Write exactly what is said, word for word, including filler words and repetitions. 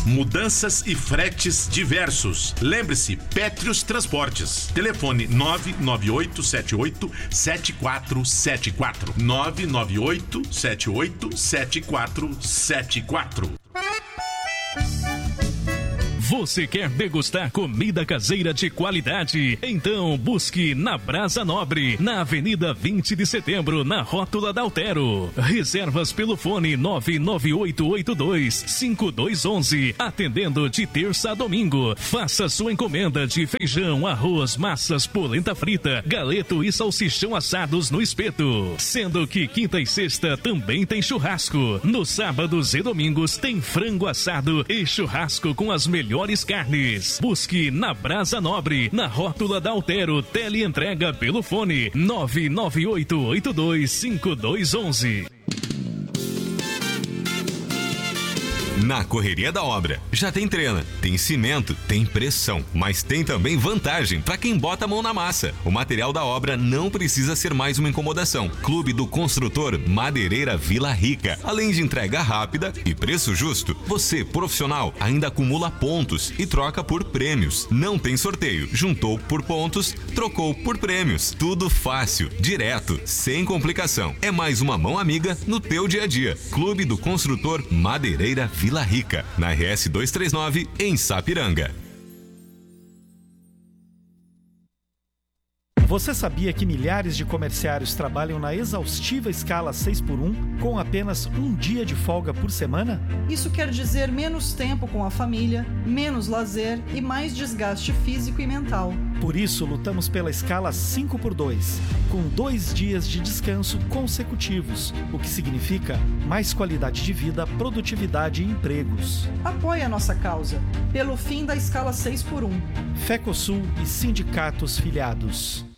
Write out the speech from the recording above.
mudanças e fretes diversos. Lembre-se, Pétrios Transportes. Telefone nove nove oito sete oito sete quatro sete quatro. nove nove oito sete oito sete quatro sete quatro. Você quer degustar comida caseira de qualidade? Então busque na Brasa Nobre, na Avenida vinte de Setembro, na Rótula da Altero. Reservas pelo fone nove nove oito oito dois cinco dois um um, atendendo de terça a domingo. Faça sua encomenda de feijão, arroz, massas, polenta frita, galeto e salsichão assados no espeto. Sendo que quinta e sexta também tem churrasco. Nos sábados e domingos tem frango assado e churrasco com as melhores carnes. Busque na Brasa Nobre, na Rótula da Altero. Teleentrega pelo fone nove nove oito oito dois cinco dois um um. Na correria da obra, já tem trena, tem cimento, tem pressão, mas tem também vantagem para quem bota a mão na massa. O material da obra não precisa ser mais uma incomodação. Clube do Construtor Madeireira Vila Rica. Além de entrega rápida e preço justo, você, profissional, ainda acumula pontos e troca por prêmios. Não tem sorteio. Juntou por pontos, trocou por prêmios. Tudo fácil, direto, sem complicação. É mais uma mão amiga no teu dia a dia. Clube do Construtor Madeireira Vila Rica, na R S duzentos e trinta e nove, em Sapiranga. Você sabia que milhares de comerciários trabalham na exaustiva escala seis por um com apenas um dia de folga por semana? Isso quer dizer menos tempo com a família, menos lazer e mais desgaste físico e mental. Por isso, lutamos pela escala cinco por dois, com dois dias de descanso consecutivos, o que significa mais qualidade de vida, produtividade e empregos. Apoie a nossa causa, pelo fim da escala seis por um. Fecosul e sindicatos filiados.